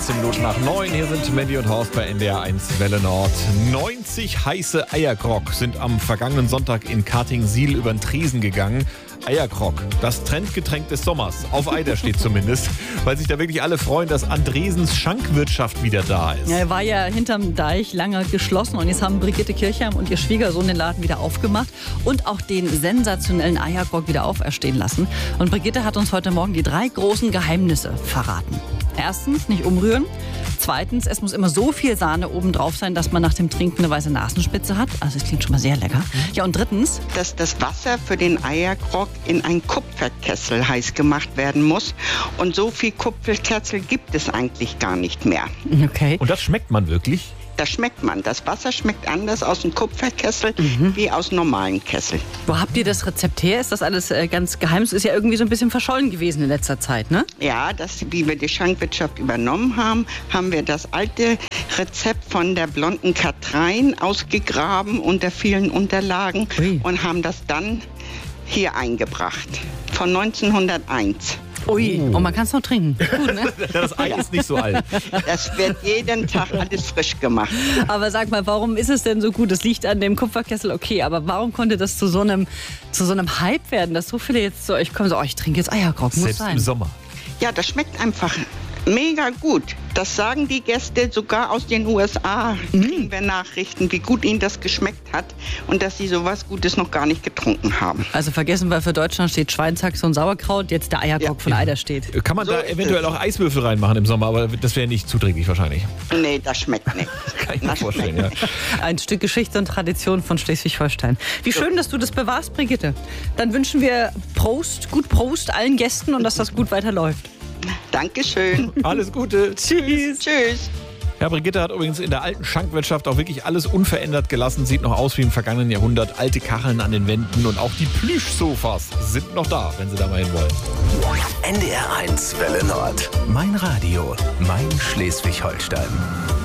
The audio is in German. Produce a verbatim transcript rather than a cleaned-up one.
fünfzehn Minuten nach neun. Hier sind Mandy und Horst bei N D R eins Welle Nord. neunzig heiße Eiergrog sind am vergangenen Sonntag in Kartingsiel über den Tresen gegangen. Eiergrog, das Trendgetränk des Sommers. Auf Eider steht zumindest, weil sich da wirklich alle freuen, dass Andresens Schankwirtschaft wieder da ist. Ja, er war ja hinterm Deich lange geschlossen und jetzt haben Brigitte Kirchheim und ihr Schwiegersohn den Laden wieder aufgemacht und auch den sensationellen Eiergrog wieder auferstehen lassen. Und Brigitte hat uns heute Morgen die drei großen Geheimnisse verraten. Erstens, nicht umrühren. Zweitens, es muss immer so viel Sahne oben drauf sein, dass man nach dem Trinken eine weiße Nasenspitze hat. Also es klingt schon mal sehr lecker. Ja, und drittens, dass das Wasser für den Eiergrog in einen Kupferkessel heiß gemacht werden muss. Und so viel Kupferkessel gibt es eigentlich gar nicht mehr. okay. Und das schmeckt man wirklich? Das schmeckt man. Das Wasser schmeckt anders aus dem Kupferkessel mhm. wie aus normalen Kessel. Wo habt ihr das Rezept her? Ist das alles äh, ganz geheim? Es ist ja irgendwie so ein bisschen verschollen gewesen in letzter Zeit, ne? Ja, das, wie wir die Schankwirtschaft übernommen haben, haben wir das alte Rezept von der blonden Katrein ausgegraben unter vielen Unterlagen Ui. und haben das dann hier eingebracht. Von neunzehnhunderteins. Ui, oh. Und man kann es noch trinken. Gut, ne? Das Ei ist nicht so alt. Das wird jeden Tag alles frisch gemacht. Aber sag mal, warum ist es denn so gut? Es liegt an dem Kupferkessel, okay, aber warum konnte das zu so einem, zu so einem Hype werden, dass so viele jetzt zu euch kommen, so, oh, ich trinke jetzt Eiergrog, muss Selbst sein. im Sommer. Ja, das schmeckt einfach mega gut. Das sagen die Gäste sogar aus den U S A. Mhm. Kriegen wir Nachrichten, wie gut ihnen das geschmeckt hat und dass sie sowas Gutes noch gar nicht getrunken haben. Also vergessen wir, für Deutschland steht Schweinshaxe und Sauerkraut, jetzt der Eiergrog ja. von Eider steht. Kann man so da eventuell auch Eiswürfel reinmachen im Sommer, aber das wäre nicht zuträglich wahrscheinlich. Nee, das schmeckt nicht. Kann ich mir vorstellen, ja. Ein Stück Geschichte und Tradition von Schleswig-Holstein. Wie schön, dass du das bewahrst, Brigitte. Dann wünschen wir Prost, gut Prost allen Gästen und dass das gut weiterläuft. Dankeschön. Alles Gute. Tschüss. Tschüss. Ja, Brigitte hat übrigens in der alten Schankwirtschaft auch wirklich alles unverändert gelassen. Sieht noch aus wie im vergangenen Jahrhundert. Alte Kacheln an den Wänden und auch die Plüschsofas sind noch da, wenn Sie da mal hin wollen. N D R eins Welle Nord. Mein Radio. Mein Schleswig-Holstein.